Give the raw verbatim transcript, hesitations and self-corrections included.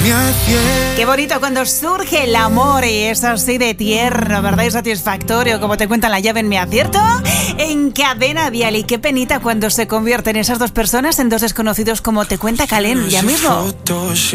Qué bonito cuando surge el amor y es así de tierno, ¿verdad? Y satisfactorio, como te cuentan la llave en Mi Acierto en Cadena Dial. Y qué penita cuando se convierten esas dos personas en dos desconocidos, como te cuenta Kalén ya mismo.